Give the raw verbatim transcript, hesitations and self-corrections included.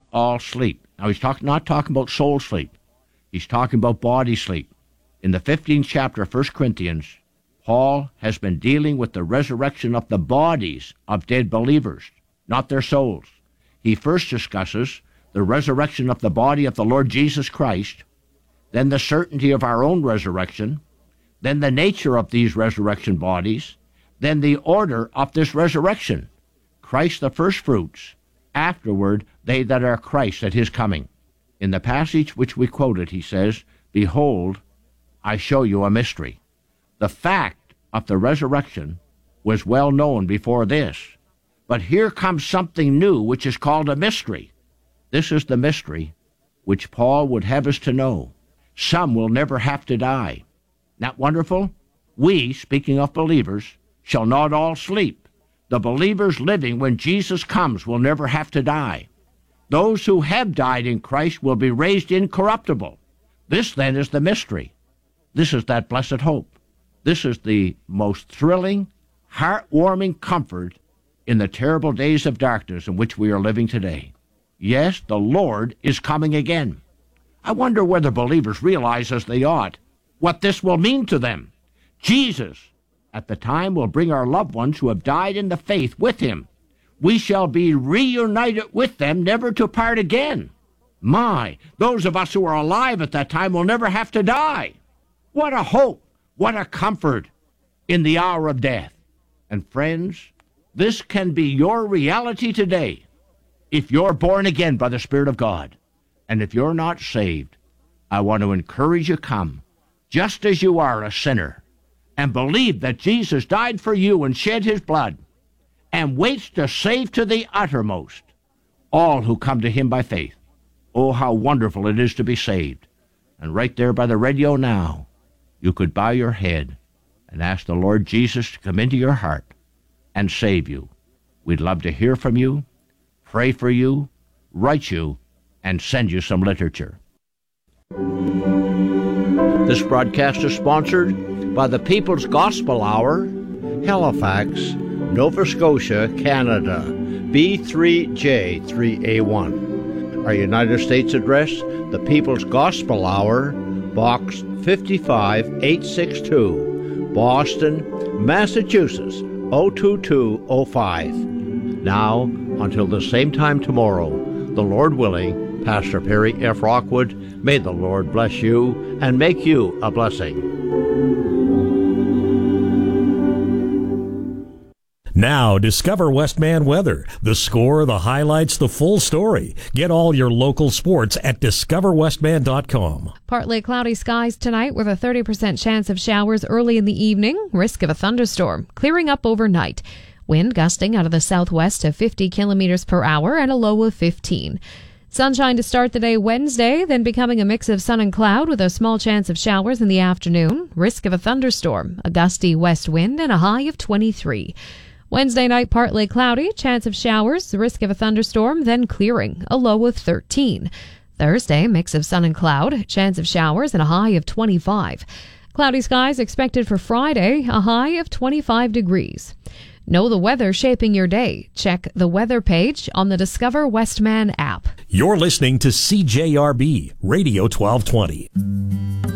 all sleep. Now, he's talk, not talking about soul sleep. He's talking about body sleep. In the fifteenth chapter of First Corinthians, Paul has been dealing with the resurrection of the bodies of dead believers, not their souls. He first discusses the resurrection of the body of the Lord Jesus Christ, then the certainty of our own resurrection, then the nature of these resurrection bodies, then the order of this resurrection. Christ the first fruits, afterward they that are Christ at his coming. In the passage which we quoted, he says, "Behold, I show you a mystery." The fact of the resurrection was well known before this, but here comes something new which is called a mystery. This is the mystery which Paul would have us to know. Some will never have to die. Not wonderful? We, speaking of believers, shall not all sleep. The believers living when Jesus comes will never have to die. Those who have died in Christ will be raised incorruptible. This, then, is the mystery. This is that blessed hope. This is the most thrilling, heart-warming comfort in the terrible days of darkness in which we are living today. Yes, the Lord is coming again. I wonder whether believers realize, as they ought, what this will mean to them. Jesus, at the time, will bring our loved ones who have died in the faith with him. We shall be reunited with them, never to part again. My, those of us who are alive at that time will never have to die. What a hope, what a comfort in the hour of death. And friends, this can be your reality today if you're born again by the Spirit of God. And if you're not saved, I want to encourage you, come, just as you are, a sinner, and believe that Jesus died for you and shed his blood, and waits to save to the uttermost all who come to him by faith. Oh, how wonderful it is to be saved. And right there by the radio now, you could bow your head and ask the Lord Jesus to come into your heart and save you. We'd love to hear from you, pray for you, write you, and send you some literature. This broadcast is sponsored by the People's Gospel Hour, Halifax, Nova Scotia, Canada, B three J three A one. Our United States address, the People's Gospel Hour, Box fifty-five eight sixty-two, Boston, Massachusetts, oh two two oh five. Now, until the same time tomorrow, the Lord willing, Pastor Perry F. Rockwood, may the Lord bless you and make you a blessing. Now, discover Westman Weather. The score, the highlights, the full story. Get all your local sports at discover westman dot com. Partly cloudy skies tonight with a thirty percent chance of showers early in the evening. Risk of a thunderstorm. Clearing up overnight. Wind gusting out of the southwest to fifty kilometers per hour and a low of fifteen. Sunshine to start the day Wednesday, then becoming a mix of sun and cloud with a small chance of showers in the afternoon. Risk of a thunderstorm. A gusty west wind and a high of twenty-three. Wednesday night, partly cloudy, chance of showers, the risk of a thunderstorm, then clearing, a low of thirteen. Thursday, mix of sun and cloud, chance of showers, and a high of twenty-five. Cloudy skies expected for Friday, a high of twenty-five degrees. Know the weather shaping your day. Check the weather page on the Discover Westman app. You're listening to C J R B, Radio twelve twenty.